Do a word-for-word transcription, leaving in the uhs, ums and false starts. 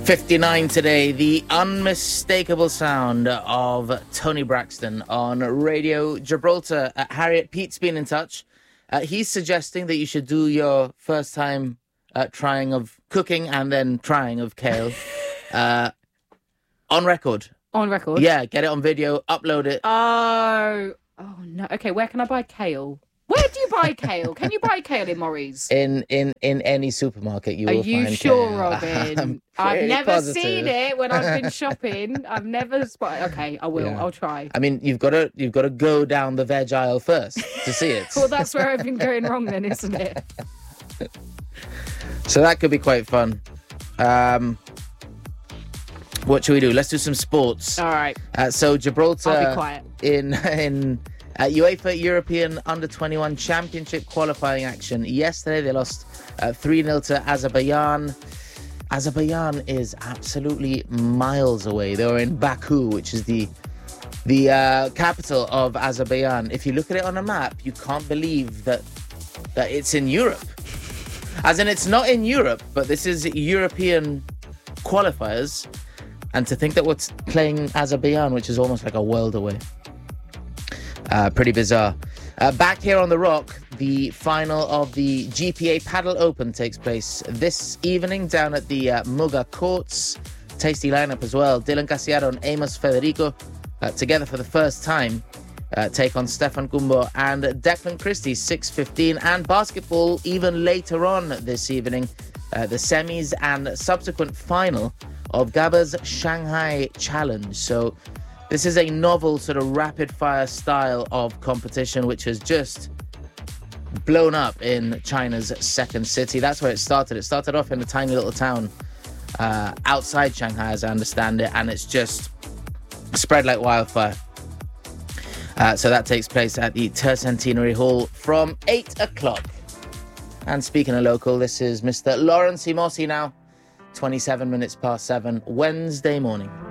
fifty-nine today, the unmistakable sound of Tony Braxton on Radio Gibraltar. Uh, Harriet, Pete's been in touch. Uh, he's suggesting that you should do your first time uh, trying of cooking and then trying of kale uh, on record. On record? Yeah, get it on video, upload it. Oh, oh no. Okay, where can I buy kale? Where do you buy kale? Can you buy kale in Morries? In in in any supermarket, you Are will you find sure, kale. Robin? I've never positive. seen it when I've been shopping. I've never spotted. Okay, I will. Yeah. I'll try. I mean, you've got to you've got to go down the veg aisle first to see it. Well, that's where I've been going wrong, then, isn't it? So that could be quite fun. Um, what should we do? Let's do some sports. All right. Uh, so Gibraltar. I'll be quiet. In in. Uh, UEFA European under twenty-one Championship qualifying action. Yesterday, they lost uh, three nil to Azerbaijan. Azerbaijan is absolutely miles away. They were in Baku, which is the the uh, capital of Azerbaijan. If you look at it on a map, you can't believe that that it's in Europe. As in, it's not in Europe, but this is European qualifiers. And to think that we're playing Azerbaijan, which is almost like a world away. Uh, pretty bizarre. Uh, back here on the Rock, the final of the G P A Paddle Open takes place this evening down at the uh, Muga Courts. Tasty lineup as well. Dylan Casiaro and Amos Federico uh, together for the first time uh, take on Stefan Kumbo and Declan Christie, six fifteen. And basketball even later on this evening. Uh, the semis and subsequent final of Gaba's Shanghai Challenge. So this is a novel sort of rapid-fire style of competition which has just blown up in China's second city. That's where it started. It started off in a tiny little town uh, outside Shanghai, as I understand it, and it's just spread like wildfire. Uh, so that takes place at the Tercentenary Hall from eight o'clock. And speaking of local, this is Mister Lawrence Imossi now, twenty-seven minutes past seven, Wednesday morning.